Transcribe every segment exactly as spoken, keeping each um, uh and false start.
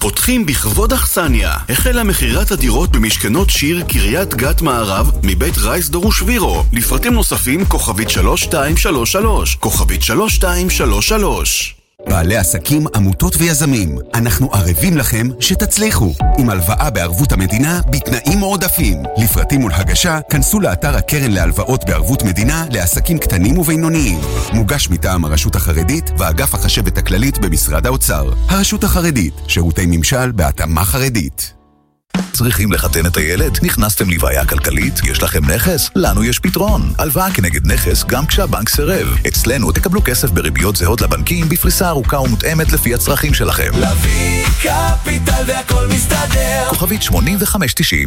פותחים בכבוד אכסניה. החלה מחירת הדירות במשכנות שיר קריית גת מערב מבית רייס דור ושבירו. לפרטים נוספים כוכבית שלוש שתיים שלוש שלוש, כוכבית שלוש שתיים שלוש שלוש. בעלי עסקים, עמותות ויזמים, אנחנו ערבים לכם שתצליחו. עם הלוואה בערבות המדינה בתנאים מועדפים. לפרטים ולהגשה, כנסו לאתר הקרן להלוואות בערבות מדינה לעסקים קטנים ובינוניים. מוגש מטעם הרשות החרדית ואגף החשבת הכללית במשרד האוצר. הרשות החרדית, שירותי ממשל בהתאמה חרדית. צריכים לחתן את הילד? נכנסתם לבעיה כלכלית? יש לכם נכס? לנו יש פתרון. הלוואה כנגד נכס גם כשהבנק סירב. אצלנו תקבלו כסף בריביות זהות לבנקים בפריסה ארוכה ומותאמת לפי הצרכים שלכם. להביא קפיטל והכל מסתדר. כוכבית שמונים וחמש תשעים.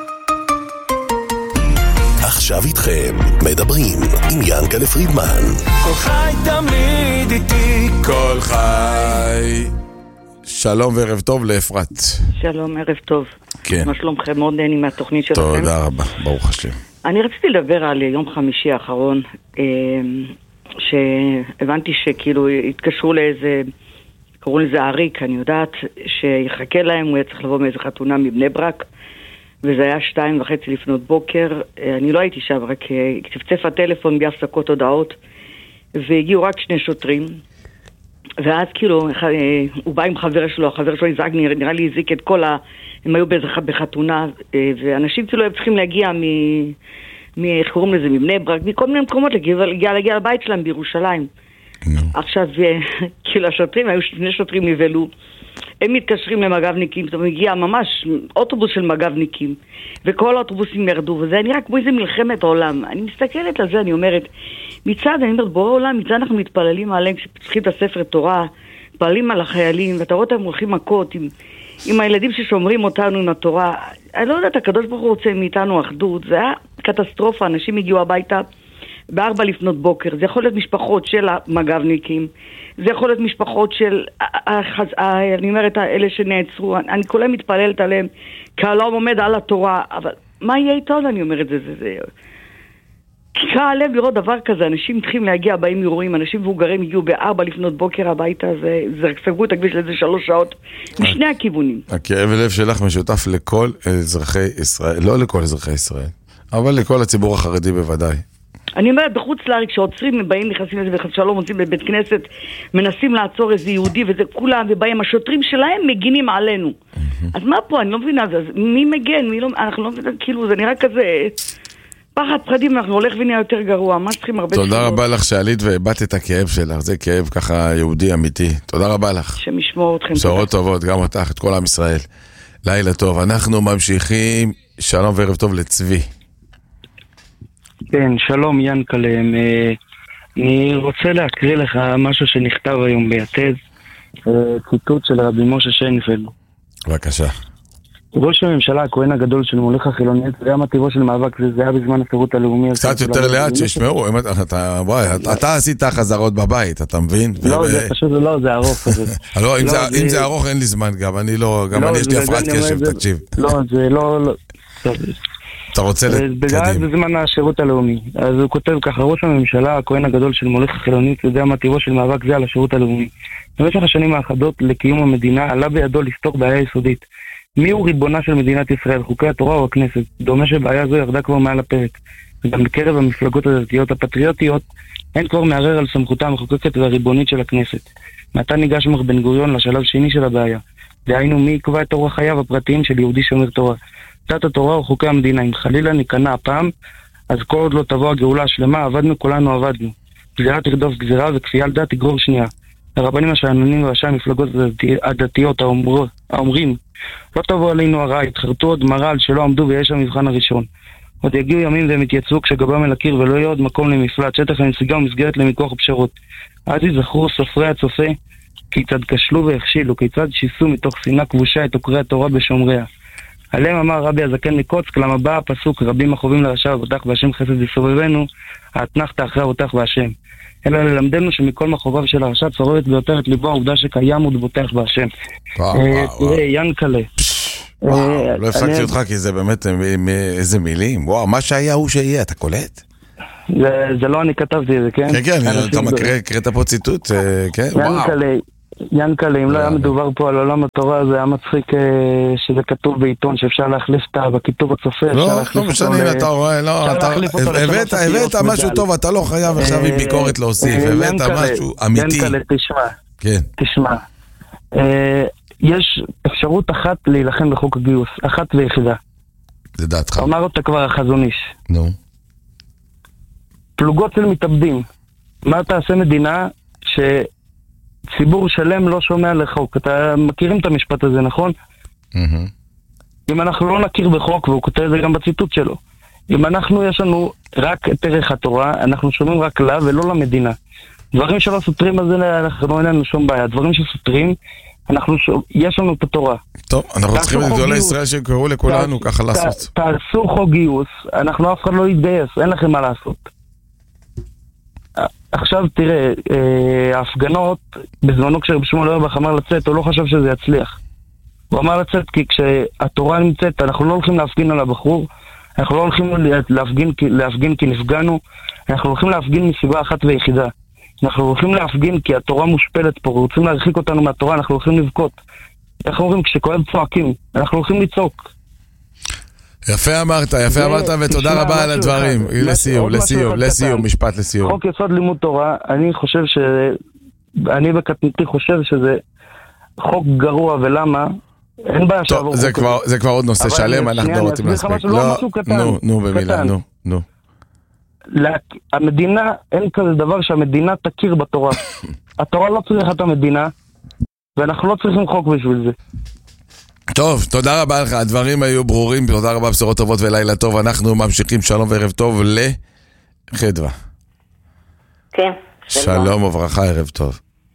עכשיו איתכם מדברים עם ינקלה פרידמן. כל חי תמיד איתי, כל חי. שלום וערב טוב לאפרת. שלום, ערב טוב. כן. מה שלומכם? מאוד נהני מהתוכנית שלכם. תודה רבה, ברוך השם. אני רציתי לדבר על יום חמישי האחרון, שהבנתי שכאילו התקשרו לאיזה, קראו לזה אריק, אני יודעת, שיחכה להם, הוא היה צריך לבוא מאיזה חתונה מבני ברק, וזה היה שתיים וחצי לפנות בוקר. אני לא הייתי שם, רק צפצף הטלפון בהפסקות הודעות, והגיעו רק שני שוטרים. ואז כאילו, הוא בא עם חבר שלו, החבר שלו יזעק, נראה לי הזיק את כל ה... הם היו בחתונה, ואנשים כאילו הם צריכים להגיע מ... מ... איך קוראים לזה? מבני ברק, מכל מיני מקומות להגיע, להגיע לבית שלהם בירושלים. עכשיו, כאילו השוטרים, היו שני שוטרים נבלו, הם מתקשרים למג"בניקים, זאת אומרת, הגיע ממש אוטובוס של מג"בניקים, וכל האוטובוסים ירדו, וזה נראה כמו איזה מלחמת עולם. אני מסתכלת על זה, אני אומרת, מצד, אני אומרת, בורא עולם, מצד אנחנו מתפללים עליהם, כשפתחים את הספר תורה, מתפללים על החיילים, ואתה רואה אותם הולכים מכות עם, עם הילדים ששומרים אותנו עם התורה. אני לא יודעת, הקדוש ברוך הוא רוצה מאיתנו אחדות, זה היה קטסטרופה, אנשים הגיעו הביתה בארבע לפנות בוקר, זה יכול להיות משפחות של המג"בניקים, זה יכול להיות משפחות של, אני אומרת, אלה שנעצרו, אני כולה מתפללת עליהם, כי העולם עומד על התורה, אבל מה יהיה איתו? אני אומרת, זה, זה, זה... קרא הלב לראות דבר כזה, אנשים צריכים להגיע, באים אירועים, אנשים מבוגרים הגיעו בארבע לפנות בוקר הביתה, זה, זה סגרו את הכביש לזה שלוש שעות, משני הכיוונים. הכאב הלב שלך משותף לכל אזרחי ישראל, לא לכל אזרחי ישראל, אבל לכל הציבור החרדי בוודאי. אני אומרת, בחוץ לארץ, כשעוצרים, הם באים, נכנסים לזה בחשלום, מוצאים בבית כנסת, מנסים לעצור איזה יהודי, וזה כולם, ובאים, השוטרים שלהם מגינים עלינו. אז מה פה? אני לא מבינה, אז מי מגן? מי לא, אנחנו לא מבינה, כאילו, זה נראה כזה, פחד פחדים, אנחנו הולך ונהיה יותר גרוע, מה צריכים הרבה... תודה רבה לך שעלית והבאת את הכאב שלך, זה כאב ככה יהודי אמיתי. תודה רבה לך. שמשמור אתכם. בשורות טובות, גם אותך, את כל עם ישראל. לילה טוב, אנחנו ממשיכים, שלום וערב טוב לצבי. כן, שלום ינקלה, אני רוצה להקריא לך משהו שנכתב היום ביתד, ציטוט של רבי משה שיינפלד. בבקשה. ראש הממשלה, הכהן הגדול של מולך החילונית, זה היה מטבעו של מאבק, זה היה בזמן השירות הלאומי. קצת יותר לאט שישמעו, אתה עשית חזרות בבית, אתה מבין? לא, זה פשוט לא, זה ארוך. לא, אם זה ארוך אין לי זמן גם, אני לא, גם אני יש לי הפרעת קשב, תקשיב. לא, זה לא... אתה רוצה לקדם. בזמן השירות הלאומי. אז הוא כותב ככה, ראש הממשלה, הכהן הגדול של מולך החילונית, זה היה מטבעו של מאבק זה על השירות הלאומי. במשך השנים האחדות לקיום המדינה, עלה בידו לפתור בעיה יסודית. מי הוא ריבונה של מדינת ישראל, חוקי התורה או הכנסת? דומה שבעיה זו ירדה כבר מעל הפרק. וגם בקרב המפלגות הדתיות הפטריוטיות, אין כבר מערער על סמכותה המחוקקת והריבונית של הכנסת. מעתה ניגש מר בן גוריון לשלב שני של הבעיה. דהיינו, מי יקבע את אורח חייו הפרטיים של יהודי שומר תורה? דת התורה או חוקי המדינה. אם חלילה ניכנע הפעם, אז כל עוד לא תבוא הגאולה השלמה, עבדנו כולנו עבדנו. גזירה תרדוף גזירה וכפייה על דת תגרור שנייה. הרבנים השעננים וראשי המפלגות הדתיות האומרים, לא תבוא עלינו הרע, התחרטו עוד מראה על שלא עמדו ויש המבחן הראשון. עוד יגיעו ימים והם יתייצבו כשגבם אל הקיר ולא יהיה עוד מקום למפלט, שטח הנסיגה ומסגרת למיקוח הפשרות. אז יזכרו סופרי הצופה, כיצד כשלו והכשילו, כיצד שיסו מתוך שנאה כבושה את עוקרי התורה בשומריה. עליהם אמר רבי הזקן מקוצק, למה בא הפסוק, רבים החובים לרשע ובוטח והשם חסד יסובבנו, האתנחת אחרי הבוטח והשם. אלא ללמדנו שמכל מחוביו של הרשע צורבת ביותר את ליבו העובדה שקיים ובוטח בהשם. תראה, ינקלה. לא הפסקתי אותך כי זה באמת איזה מילים. וואו, מה שהיה הוא שיהיה, אתה קולט? זה לא אני כתבתי את זה, כן? כן, כן, אתה מקראת פה ציטוט, כן? ינקלה, ינקלה, אם לא היה מדובר פה על עולם התורה, זה היה מצחיק שזה כתוב בעיתון, שאפשר להחליף את בכיתוב הצופה. לא, לא משנה, אתה רואה, לא, הבאת משהו טוב, אתה לא חייב עכשיו עם ביקורת להוסיף, הבאת משהו אמיתי. ינקלה, תשמע. כן. תשמע. יש אפשרות אחת להילחם בחוק הגיוס, אחת ויחידה. זה דעתך. אמר אותה כבר החזון איש. נו. פלוגות של מתאבדים. מה תעשה מדינה שציבור שלם לא שומע לחוק? אתה מכירים את המשפט הזה, נכון? אם אנחנו לא נכיר בחוק, והוא כותב את זה גם בציטוט שלו, אם אנחנו, יש לנו רק את ערך התורה, אנחנו שומעים רק לה ולא למדינה. דברים שלא סותרים, אז אנחנו אין לנו שום בעיה. דברים שסותרים, אנחנו שומע, יש לנו את התורה. טוב, אנחנו צריכים את גדולי ישראל שקראו לכולנו ככה לעשות. תעשו חוק גיוס, אנחנו אף אחד לא יתגייס, אין לכם מה לעשות. עכשיו תראה, ההפגנות, בזמנו כשרבי שמואל אוירבך אמר לצאת, הוא לא חשב שזה יצליח. הוא אמר לצאת כי כשהתורה נמצאת, אנחנו לא הולכים להפגין על הבחור, אנחנו לא הולכים להפגין, להפגין כי נפגענו, אנחנו הולכים להפגין מסיבה אחת ויחידה. אנחנו הולכים להפגין כי התורה מושפלת פה, רוצים להרחיק אותנו מהתורה, אנחנו הולכים לבכות. אנחנו אומרים, כשכואב צועקים, אנחנו הולכים לצעוק. יפה אמרת, יפה אמרת, ותודה רבה על הדברים. לסיום, לסיום, לסיום, משפט לסיום. חוק יסוד לימוד תורה, אני חושב ש... אני בקטנתי חושב שזה חוק גרוע, ולמה? אין בעיה שעבור חוק. זה כבר עוד נושא שלם, אנחנו לא רוצים להספיק. נו, נו, במילה, נו, נו. המדינה, אין כזה דבר שהמדינה תכיר בתורה. התורה לא צריכה את המדינה, ואנחנו לא צריכים חוק בשביל זה. טוב, תודה רבה לך, הדברים היו ברורים, תודה רבה, בשורות טובות ולילה טוב, אנחנו ממשיכים, שלום וערב טוב לחדווה. כן. שלום וברכה, ערב טוב.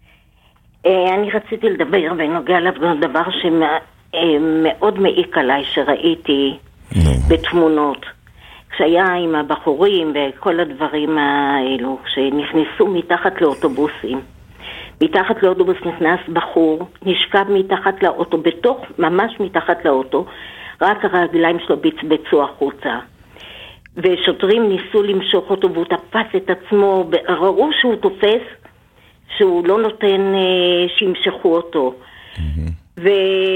אני רציתי לדבר בנוגע להפגנות, דבר שמאוד מעיק עליי שראיתי בתמונות. כשהיה עם הבחורים וכל הדברים האלו, שנכנסו מתחת לאוטובוסים. מתחת לאוטובוס נכנס בחור, נשכב מתחת לאוטו, בתוך, ממש מתחת לאוטו, רק הרגליים שלו בצבצו החוצה. ושוטרים ניסו למשוך אותו, והוא תפס את עצמו, ראו שהוא תופס, שהוא לא נותן אה, שימשכו אותו. Mm-hmm. ו...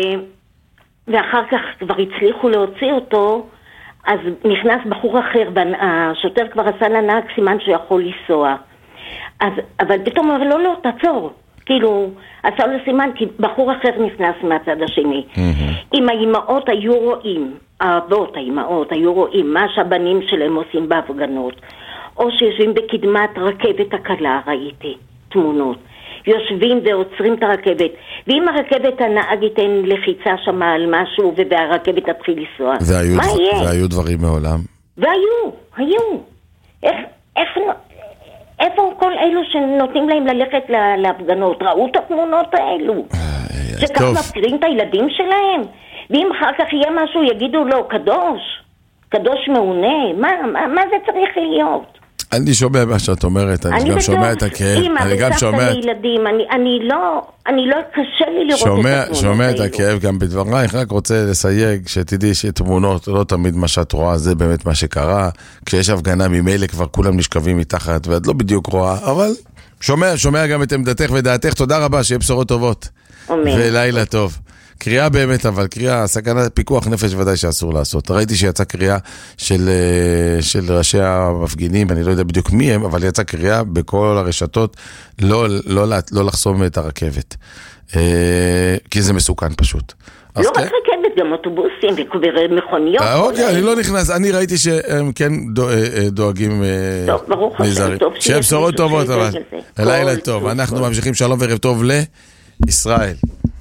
ואחר כך כבר הצליחו להוציא אותו, אז נכנס בחור אחר, השוטר כבר עשה לנהג סימן שיכול לנסוע. אז, אבל פתאום אמר, לא, לא, תעצור. כאילו, עשה לו סימן, כי בחור אחר נכנס מהצד השני. Mm-hmm. אם האימהות היו רואים, האבות, האימהות היו רואים מה שהבנים שלהם עושים בהפגנות, או שיושבים בקדמת רכבת הקלה, ראיתי תמונות. יושבים ועוצרים את הרכבת, ואם הרכבת הנהג ייתן לחיצה שם על משהו, והרכבת תתחיל לנסוע, מה יהיה? והיו דברים מעולם. והיו, היו. איך, איך... איפה כל אלו שנותנים להם ללכת להפגנות? ראו את התמונות האלו? שכך מפקירים את הילדים שלהם? ואם אחר כך יהיה משהו, יגידו לו, קדוש, קדוש מעונה, מה, מה, מה זה צריך להיות? אני שומע מה שאת אומרת, אני, אני גם שומע את הכאב, אני גם שומע... לילדים, אני, אני לא, אני לא, קשה לי לראות שומע, את התמונות שומע את הכאב גם בדברייך, רק רוצה לסייג, שתדעי שתמונות, לא תמיד מה שאת רואה, זה באמת מה שקרה, כשיש הפגנה ממילא כבר כולם נשכבים מתחת, ואת לא בדיוק רואה, אבל שומע, שומע גם את עמדתך ודעתך, תודה רבה, שיהיה בשורות טובות, אמן. ולילה טוב. קריאה באמת, אבל קריאה, סכנת פיקוח נפש ודאי שאסור לעשות. ראיתי שיצא קריאה של, של ראשי המפגינים, אני לא יודע בדיוק מי הם, אבל יצא קריאה בכל הרשתות, לא, לא, לא לחסום את הרכבת. כי זה מסוכן פשוט. לא רק רכבת, גם אוטובוסים ומכוניות. אוקיי, אני לא נכנס, אני ראיתי שהם כן דואגים נזרים. שיהיה בשורות טובות, אבל לילה טוב. אנחנו ממשיכים, שלום וערב טוב לישראל.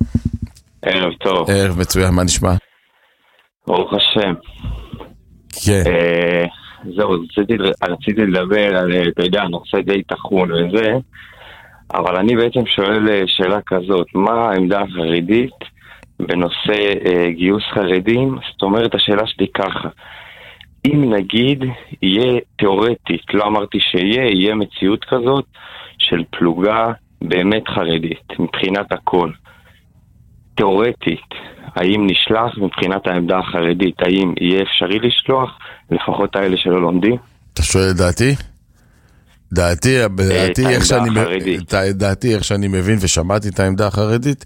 ערב טוב. ערב מצוין, מה נשמע? ברוך השם. כן. זהו, רציתי לדבר על, אתה יודע, נושא די תחון וזה, אבל אני בעצם שואל שאלה כזאת, מה העמדה החרדית בנושא גיוס חרדים? זאת אומרת, השאלה שלי ככה, אם נגיד יהיה תיאורטית, לא אמרתי שיהיה, יהיה מציאות כזאת של פלוגה באמת חרדית, מבחינת הכל. תיאורטית, האם נשלח מבחינת העמדה החרדית, האם יהיה אפשרי לשלוח, לפחות האלה שלא לומדים? אתה שואל את דעתי? דעתי, דעתי, איך שאני, דעתי, איך שאני מבין ושמעתי את העמדה החרדית,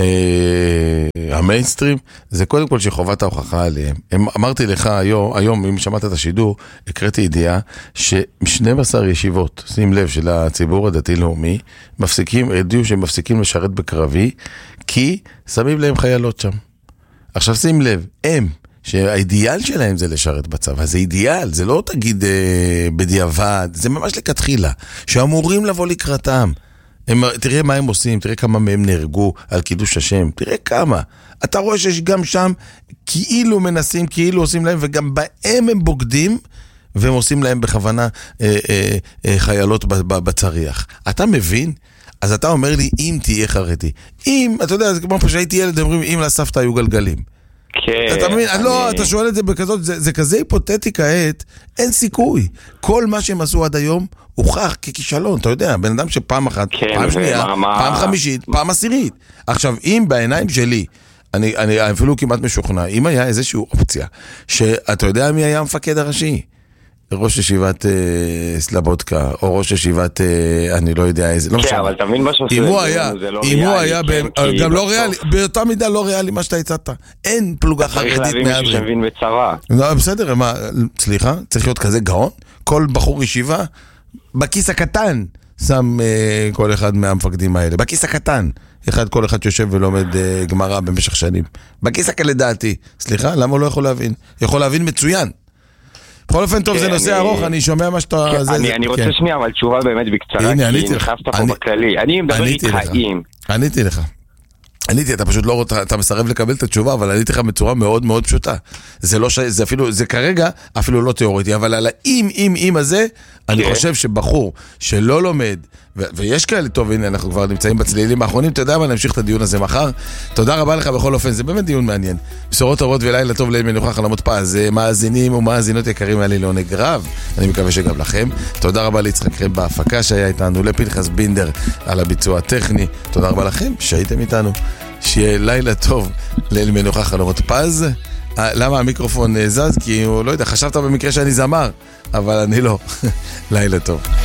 המיינסטרים, זה קודם כל שחובת ההוכחה עליהם. אמרתי לך היום, היום, אם שמעת את השידור, הקראתי ידיעה ש-שתים עשרה ישיבות, שים לב, של הציבור הדתי-לאומי, מפסיקים, הדיעו שהם מפסיקים לשרת בקרבי, כי שמים להם חיילות שם. עכשיו שים לב, הם, שהאידיאל שלהם זה לשרת בצבא, זה אידיאל, זה לא תגיד אה, בדיעבד, זה ממש לכתחילה, שאמורים לבוא לקראתם. הם, תראה מה הם עושים, תראה כמה מהם נהרגו על קידוש השם, תראה כמה. אתה רואה שיש גם שם כאילו מנסים, כאילו עושים להם, וגם בהם הם בוגדים, והם עושים להם בכוונה אה, אה, אה, חיילות בצריח. אתה מבין? אז אתה אומר לי, אם תהיה חרדי. אם, אתה יודע, זה כמו פה שהייתי ילד, אומרים, אם לסבתא היו גלגלים. כן. אתה מבין? לא, אתה שואל את זה בכזאת, זה כזה היפותטי כעת, אין סיכוי. כל מה שהם עשו עד היום, הוכח ככישלון, אתה יודע, בן אדם שפעם אחת, פעם שנייה, פעם חמישית, פעם עשירית. עכשיו, אם בעיניים שלי, אני, אני אפילו כמעט משוכנע, אם היה איזושהי אופציה, שאתה יודע מי היה המפקד הראשי? ראש ישיבת סלבודקה, או ראש ישיבת, אני לא יודע איזה, לא משנה. כן, אבל תבין מה שעושה, אם הוא היה, אם הוא היה, גם לא ריאלי, באותה מידה לא ריאלי מה שאתה הצעת. אין פלוגה חרדית מהדרים. צריך להבין מישהו שמבין בצבא. לא, בסדר, מה, סליחה, צריך להיות כזה גאון? כל בחור ישיבה, בכיס הקטן, שם כל אחד מהמפקדים האלה, בכיס הקטן. אחד, כל אחד יושב ולומד גמרא במשך שנים. בכיס הקלדעתי. סליחה, למה הוא לא יכול להבין? יכול להבין מצוין. בכל אופן טוב, זה נושא ארוך, אני שומע מה שאתה... אני רוצה שנייה, אבל תשובה באמת בקצרה, כי נכנסת פה בכללי. אני מדבר איתך עם... עניתי לך. עניתי, אתה פשוט לא, אתה מסרב לקבל את התשובה, אבל עניתי לך בצורה מאוד מאוד פשוטה. זה לא, זה אפילו, זה כרגע אפילו לא תיאורטי, אבל על האם, אם, אם הזה, אני חושב שבחור שלא לומד, ויש כאלה טוב, הנה, אנחנו כבר נמצאים בצלילים האחרונים, אתה יודע מה, נמשיך את הדיון הזה מחר. תודה רבה לך בכל אופן, זה באמת דיון מעניין. בשורות טובות ולילה טוב ליל מנוחה חלומות פז, מאזינים ומאזינות יקרים, היה לי לעונג רב, אני מקווה שגם לכם. תודה רבה ליצחק חן בהפקה שהיה איתנו, לפנחס בינדר על הביצוע הטכני. תודה רבה לכם שהייתם איתנו. שיהיה לילה טוב ליל מנוחה חלומות פז. למה המיקרופון זז? כי הוא לא יודע, חשבת במקרה שאני זמר, אבל אני לא. לילה טוב.